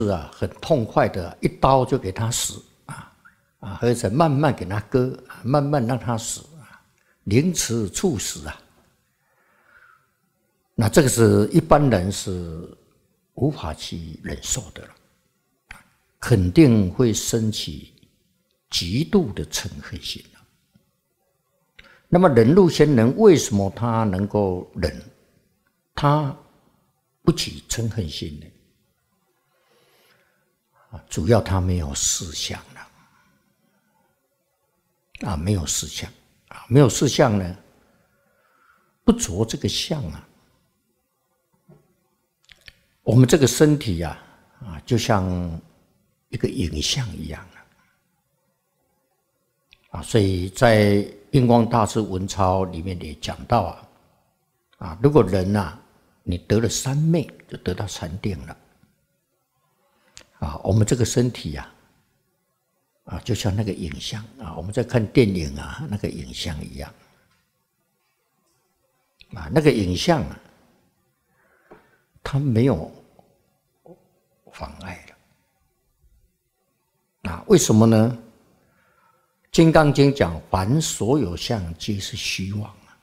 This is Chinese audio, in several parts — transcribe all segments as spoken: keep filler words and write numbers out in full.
是啊，很痛快的，一刀就给他死啊啊，或者慢慢给他割，慢慢让他死啊，凌迟处死啊。那这个是一般人是无法去忍受的了，肯定会升起极度的嗔恨心。那么忍辱仙人为什么他能够忍，他不起嗔恨心呢？主要他没有事相了，啊，没有事相啊，没有事相呢，不着这个相啊。我们这个身体呀、啊，啊，就像一个影像一样啊，所以在印光大师文钞里面也讲到啊，啊，如果人啊，你得了三昧，就得到禅定了。啊，我们这个身体呀、啊，啊，就像那个影像啊，我们在看电影啊，那个影像一样，啊，那个影像啊，它没有妨碍了，啊，为什么呢？《金刚经》讲，凡所有相，皆是虚妄啊，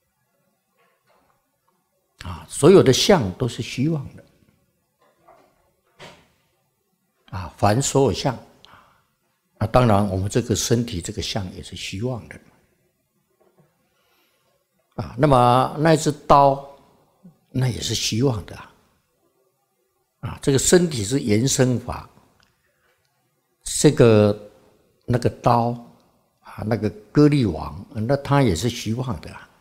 啊，所有的相都是虚妄的。啊，凡所有相，啊，当然我们这个身体这个相也是虚妄的，啊，那么那只刀，那也是虚妄的啊，啊，这个身体是延伸法，这个那个刀啊，那个割力王，那它也是虚妄的啊，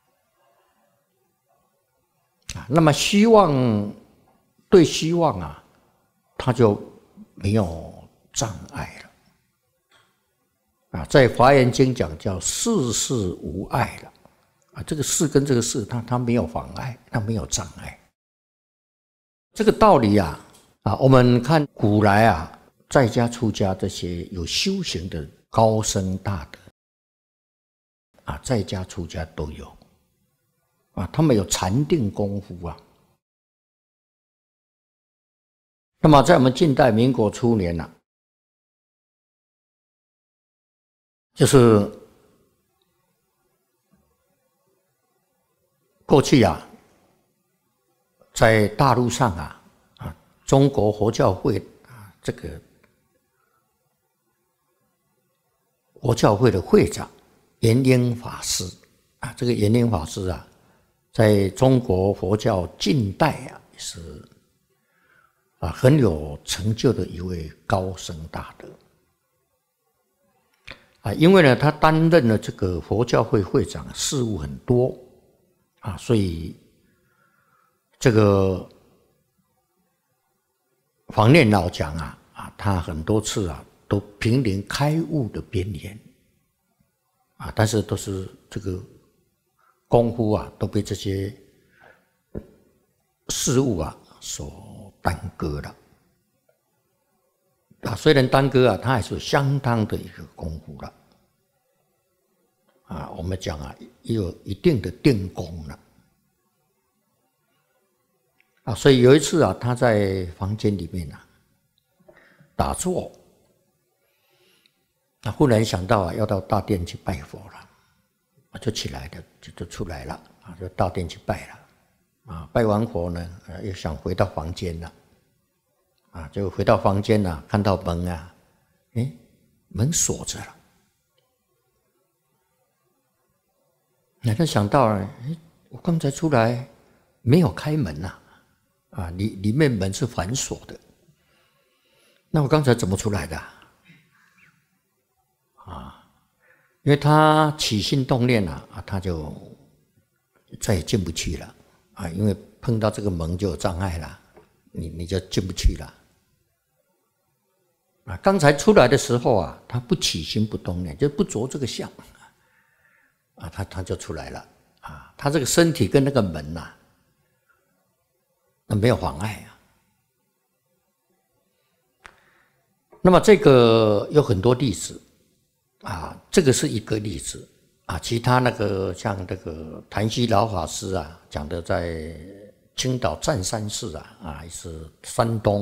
啊，那么虚妄对虚妄啊，它就没有障碍了啊，在《华严经》讲叫事事无碍了啊，这个事跟这个事，它它没有妨碍，它没有障碍。这个道理啊啊，我们看古来啊，在家出家这些有修行的高僧大德啊，在家出家都有啊，他们有禅定功夫啊。那么在我们近代民国初年啊，就是过去啊，在大陆上啊，啊，中国佛教会啊，这个佛教会的会长圆英法师啊，这个圆英法师啊，在中国佛教近代啊，也是啊，很有成就的一位高僧大德啊，因为呢，他担任了这个佛教会会长，事务很多啊，所以这个黄念老讲啊啊，他很多次啊都濒临开悟的边缘啊，但是都是这个功夫啊都被这些事物啊所耽搁了啊，虽然耽搁啊，他还是有相当的一个功夫了啊。我们讲啊，也有一定的定功了啊。所以有一次啊，他在房间里面啊打坐，啊，忽然想到啊，要到大殿去拜佛了，就起来了，就就出来了啊，就到殿去拜了。啊，拜完佛呢，又想回到房间了，啊，就回到房间了，看到门啊，哎，门锁着了。那他想到了，哎，我刚才出来没有开门呐，啊，里里面门是反锁的，那我刚才怎么出来的？啊，因为他起心动念了，啊，他就再也进不去了。啊，因为碰到这个门就有障碍了，你你就进不去了。啊，刚才出来的时候啊，他不起心不动念，就不着这个相，啊，他他就出来了。啊，他这个身体跟那个门呐、啊，那没有妨碍啊。那么这个有很多例子，啊，这个是一个例子。啊，其他那个像这个谭溪老法师啊讲的，在青岛湛山寺啊，啊是山东